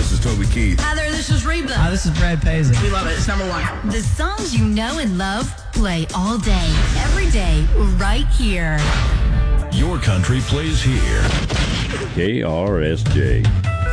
This is Toby Keith. Hi there, this is Reba. Hi, this is Brad Paisley. We love it. It's number one. The songs you know and love play all day, every day, right here. Your country plays here. KRSJ.